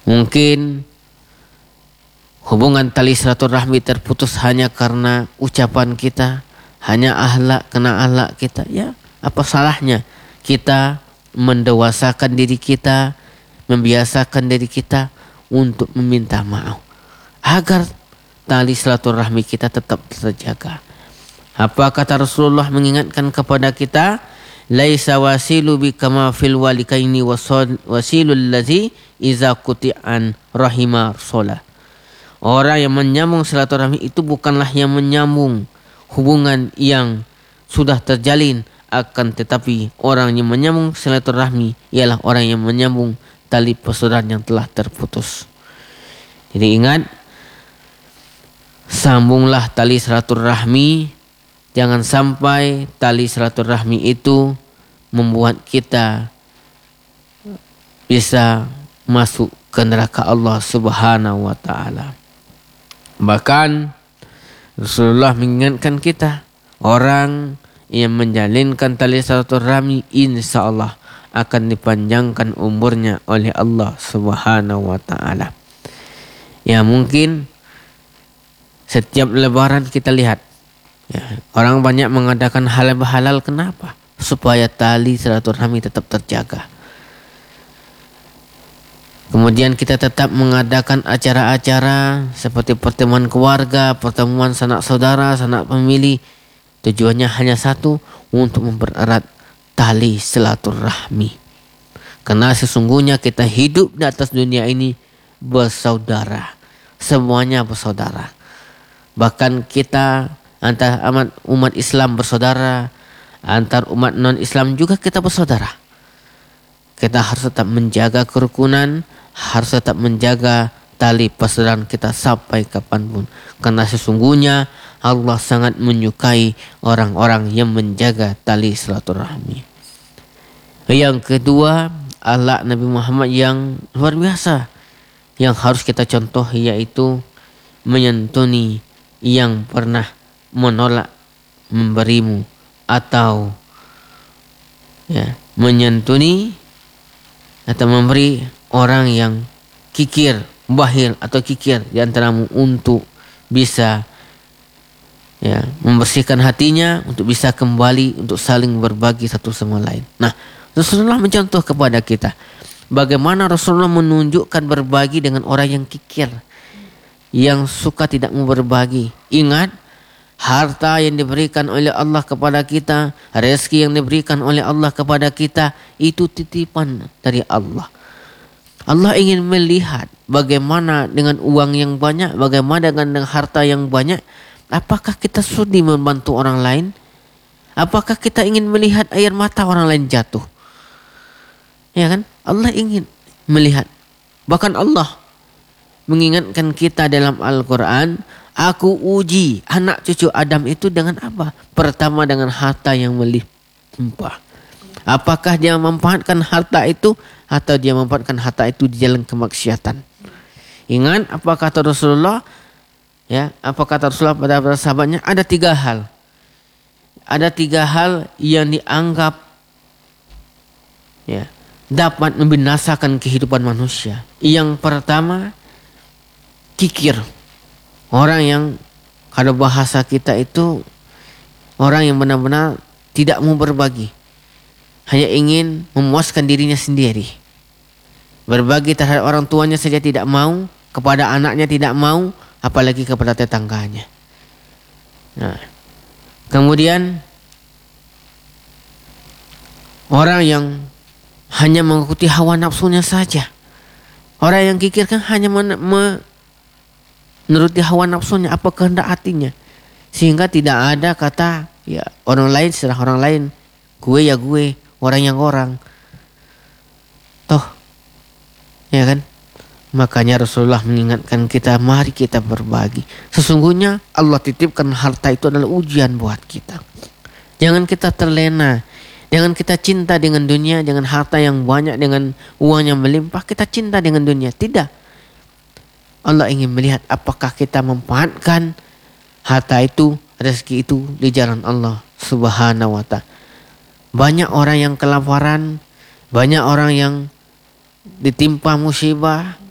Mungkin hubungan tali silaturahmi terputus hanya karena ucapan kita, hanya kena akhlak kita. Ya, apa salahnya kita mendewasakan diri kita, membiasakan diri kita untuk meminta maaf agar tali silaturahmi kita tetap terjaga. Apa kata Rasulullah mengingatkan kepada kita? Laisa wasilu bikama fil walikaini wasilul ladzi iza quti'an rahima solah. Orang yang menyambung silaturahmi itu bukanlah yang menyambung hubungan yang sudah terjalin, akan tetapi orang yang menyambung silaturahmi ialah orang yang menyambung tali persaudaraan yang telah terputus. Jadi ingat, sambunglah tali silaturahmi. Jangan sampai tali silaturahmi itu membuat kita bisa masuk ke neraka Allah Subhanahu wa taala. Bahkan Rasulullah mengingatkan kita, orang yang menjalinkan tali silaturahmi insyaallah akan dipanjangkan umurnya oleh Allah Subhanahu wa taala. Ya, mungkin setiap lebaran kita lihat, ya, orang banyak mengadakan halal. Kenapa? Supaya tali silaturahmi tetap terjaga. Kemudian kita tetap mengadakan acara-acara seperti pertemuan keluarga, pertemuan sanak saudara, sanak famili. Tujuannya hanya satu, untuk mempererat tali silaturahmi. Karena sesungguhnya kita hidup di atas dunia ini bersaudara. Semuanya bersaudara. Bahkan kita antar umat Islam bersaudara, antar umat non-Islam juga kita bersaudara. Kita harus tetap menjaga kerukunan, harus tetap menjaga tali persaudaraan kita sampai kapanpun. Karena sesungguhnya Allah sangat menyukai orang-orang yang menjaga tali silaturahmi. Yang kedua, akhlak Nabi Muhammad yang luar biasa yang harus kita contoh, yaitu menyantuni yang pernah menolak memberimu, atau ya, menyantuni atau memberi orang yang kikir, bakhil atau kikir di antaramu untuk bisa ya membersihkan hatinya, untuk bisa kembali untuk saling berbagi satu sama lain. Nah, Rasulullah mencontoh kepada kita bagaimana Rasulullah menunjukkan berbagi dengan orang yang kikir, yang suka tidak mau berbagi. Ingat, harta yang diberikan oleh Allah kepada kita, rezeki yang diberikan oleh Allah kepada kita, itu titipan dari Allah. Allah ingin melihat bagaimana dengan uang yang banyak, bagaimana dengan harta yang banyak. Apakah kita sudi membantu orang lain? Apakah kita ingin melihat air mata orang lain jatuh? Ya kan? Allah ingin melihat. Bahkan Allah mengingatkan kita dalam Al-Quran, aku uji anak cucu Adam itu dengan apa? Pertama dengan harta yang melimpah. Apakah dia memanfaatkan harta itu, atau dia memanfaatkan harta itu di jalan kemaksiatan? Ingat apa kata Rasulullah? Ya, apa kata Rasulullah pada sahabatnya? Ada tiga hal. Ada tiga hal yang dianggap ya dapat membinasakan kehidupan manusia. Yang pertama, kikir. Orang yang, kalau bahasa kita itu, orang yang benar-benar tidak mau berbagi, hanya ingin memuaskan dirinya sendiri. Berbagi terhadap orang tuanya saja tidak mau, kepada anaknya tidak mau, apalagi kepada tetangganya. Nah, kemudian orang yang hanya mengikuti hawa nafsunya saja. Orang yang kikir kan hanya menuruti hawa nafsunya, apa kehendak hatinya, sehingga tidak ada kata ya orang lain serah orang lain, gue ya gue, orang yang orang. Toh, ya kan? Makanya Rasulullah mengingatkan kita, mari kita berbagi. Sesungguhnya Allah titipkan harta itu adalah ujian buat kita. Jangan kita terlena, jangan kita cinta dengan dunia, dengan harta yang banyak, dengan uang yang melimpah, kita cinta dengan dunia. Tidak. Allah ingin melihat apakah kita memanfaatkan harta itu, rezeki itu di jalan Allah Subhanahu wa ta'ala. Banyak orang yang kelaparan, banyak orang yang ditimpa musibah,